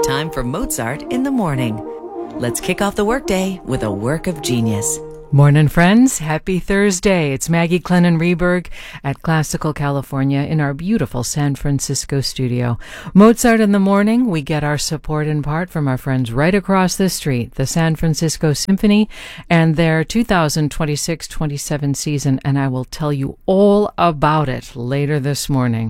time for Mozart in the Morning. Let's kick off the workday with a work of genius. Morning, friends. Happy Thursday. It's Maggie Clennon-Reberg at Classical California in our beautiful San Francisco studio. Mozart in the Morning, we get our support in part from our friends right across the street, the San Francisco Symphony and their 2026-27 season, and I will tell you all about it later this morning.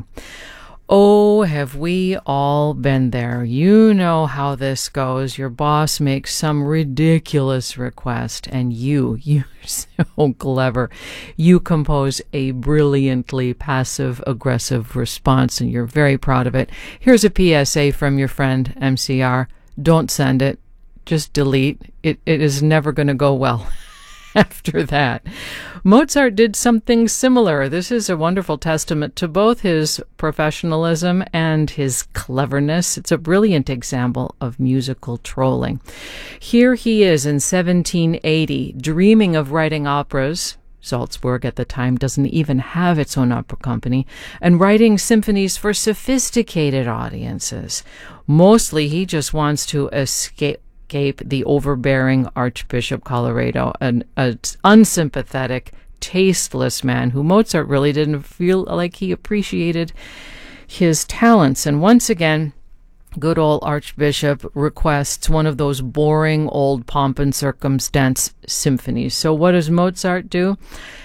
Oh, have we all been there? You know how this goes. Your boss makes some ridiculous request, and you're so clever. You compose a brilliantly passive-aggressive response, and you're very proud of it. Here's a PSA from your friend MCR. Don't send it. Just delete. It is never going to go well. After that, Mozart did something similar. This is a wonderful testament to both his professionalism and his cleverness. It's a brilliant example of musical trolling. Here he is in 1780, dreaming of writing operas. Salzburg at the time doesn't even have its own opera company, and writing symphonies for sophisticated audiences. Mostly he just wants to escape the overbearing Archbishop Colloredo, an unsympathetic, tasteless man who Mozart really didn't feel like he appreciated his talents. And once again, good old Archbishop requests one of those boring old pomp and circumstance symphonies. So what does Mozart do?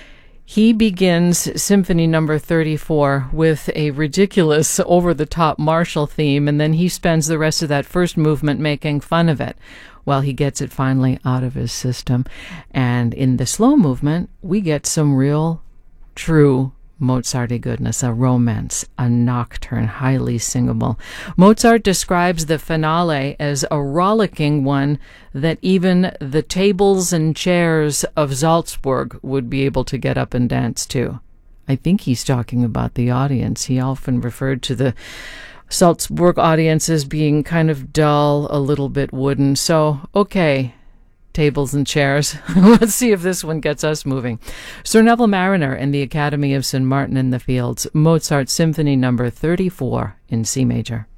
He begins Symphony number 34 with a ridiculous, over-the-top martial theme, and then he spends the rest of that first movement making fun of it while he gets it finally out of his system. And in the slow movement, we get some real, true Mozarty goodness, a romance, a nocturne, highly singable. Mozart describes the finale as a rollicking one that even the tables and chairs of Salzburg would be able to get up and dance to. I think he's talking about the audience. He often referred to the Salzburg audience as being kind of dull, a little bit wooden. So, okay, tables and chairs. Let's see if this one gets us moving. Sir Neville Marriner and the Academy of St. Martin in the Fields, Mozart Symphony number 34 in C major.